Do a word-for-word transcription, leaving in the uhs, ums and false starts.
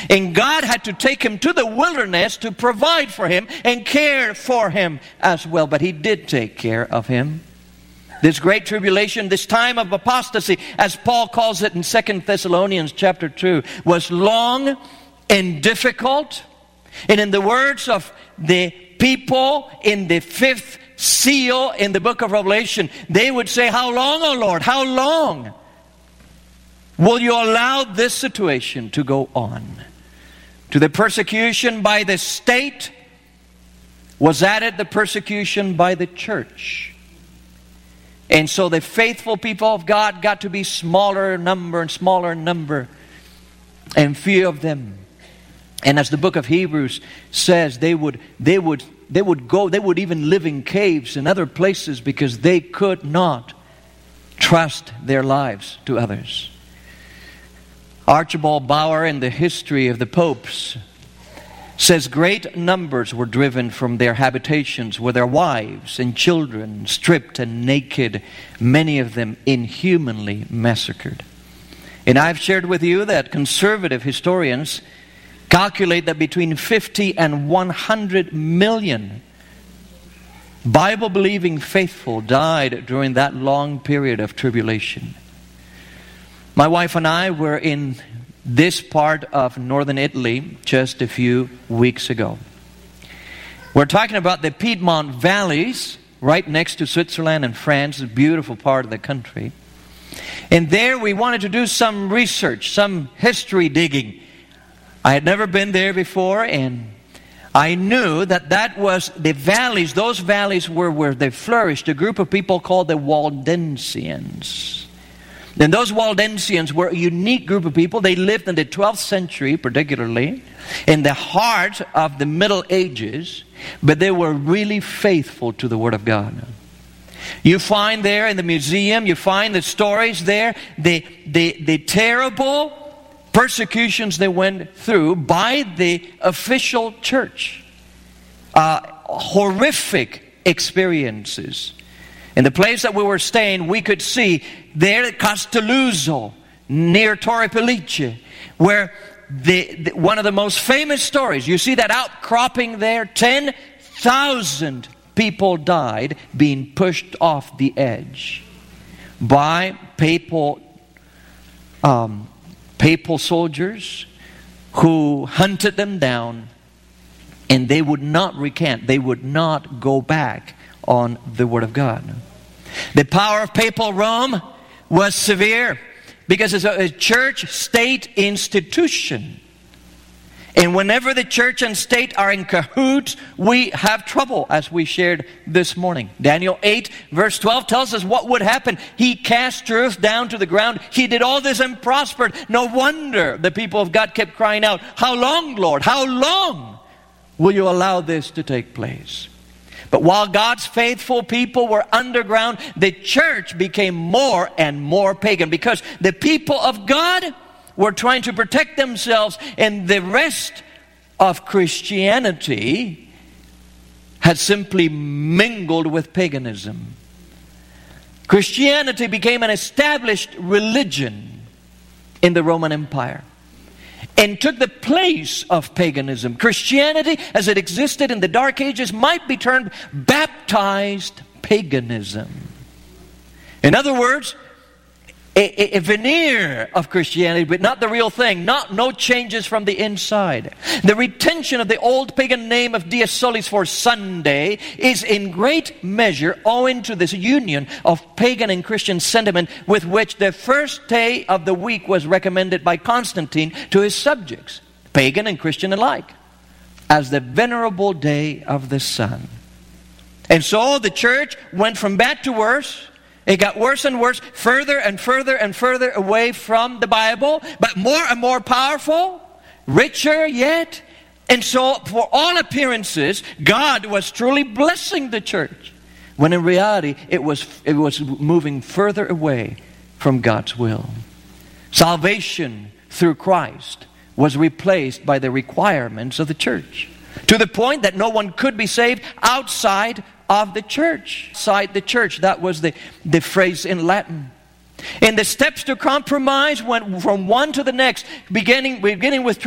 And God had to take him to the wilderness to provide for him and care for him as well. But he did take care of him. This great tribulation, this time of apostasy, as Paul calls it in Second Thessalonians chapter two, was long and difficult. And in the words of the people in the fifth seal in the book of Revelation, they would say, "How long, O Lord? How long will you allow this situation to go on?" To the persecution by the state was added the persecution by the church. And so the faithful people of God got to be smaller number and smaller number, and few of them. And as the book of Hebrews says, they would they would they would go, they would even live in caves and other places because they could not trust their lives to others. Archibald Bauer, in the history of the popes, says great numbers were driven from their habitations with their wives and children stripped and naked, many of them inhumanly massacred. And I've shared with you that conservative historians calculate that between fifty and one hundred million Bible-believing faithful died during that long period of tribulation. My wife and I were in this part of northern Italy just a few weeks ago. We're talking about the Piedmont valleys right next to Switzerland and France, a beautiful part of the country. And there we wanted to do some research, some history digging. I had never been there before, and I knew that that was the valleys, those valleys were where they flourished, a group of people called the Waldensians. And those Waldensians were a unique group of people. They lived in the twelfth century, particularly, in the heart of the Middle Ages, but they were really faithful to the Word of God. You find there in the museum, you find the stories there, the, the, the terrible persecutions they went through by the official church. Uh, horrific experiences. In the place that we were staying, we could see there at Castelluzzo, near Torre Pellice, where the, the, one of the most famous stories, you see that outcropping there, ten thousand people died being pushed off the edge by papal, um, papal soldiers who hunted them down, and they would not recant, they would not go back on the Word of God. The power of papal Rome was severe because it's a church-state institution. And whenever the church and state are in cahoots, we have trouble, as we shared this morning. Daniel eight, verse twelve tells us what would happen. He cast truth down to the ground. He did all this and prospered. No wonder the people of God kept crying out, "How long, Lord? How long will you allow this to take place?" But while God's faithful people were underground, the church became more and more pagan because the people of God were trying to protect themselves, and the rest of Christianity had simply mingled with paganism. Christianity became an established religion in the Roman Empire and took the place of paganism. Christianity, as it existed in the Dark Ages, might be termed baptized paganism. In other words, a, a veneer of Christianity, but not the real thing. Not no changes from the inside. The retention of the old pagan name of Dies Solis for Sunday is in great measure owing to this union of pagan and Christian sentiment with which the first day of the week was recommended by Constantine to his subjects, pagan and Christian alike, as the venerable day of the sun. And so the church went from bad to worse. It got worse and worse, further and further and further away from the Bible, but more and more powerful, richer yet. And so, for all appearances, God was truly blessing the church, when in reality, it was, it was moving further away from God's will. Salvation through Christ was replaced by the requirements of the church, to the point that no one could be saved outside of the church. Outside the church, that was the, the phrase in Latin. And the steps to compromise went from one to the next, beginning, beginning with